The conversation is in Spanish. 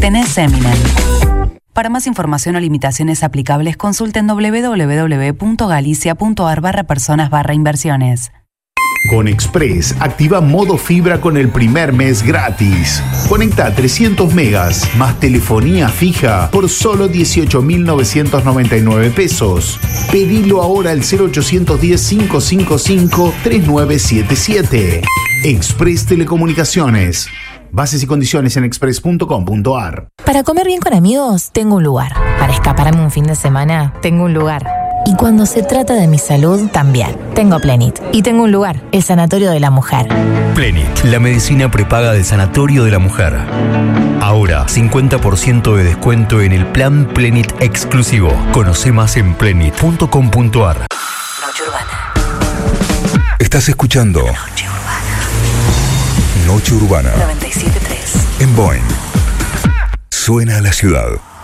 tenés Eminent. Para más información o limitaciones aplicables, consulten www.galicia.ar/personas/inversiones. Con Express, activa modo fibra con el primer mes gratis. Conecta 300 megas más telefonía fija por solo 18.999 pesos. Pedilo ahora al 0810-555-3977. Express Telecomunicaciones. Bases y condiciones en express.com.ar. Para comer bien con amigos, tengo un lugar. Para escaparme un fin de semana, tengo un lugar. Y cuando se trata de mi salud, también. Tengo Plenit. Y tengo un lugar, el Sanatorio de la Mujer. Plenit, la medicina prepaga del Sanatorio de la Mujer. Ahora, 50% de descuento en el plan Plenit exclusivo. Conoce más en plenit.com.ar. Noche Urbana. Estás escuchando Noche Urbana. Noche Urbana 97.3. en Boeing. Suena a la ciudad.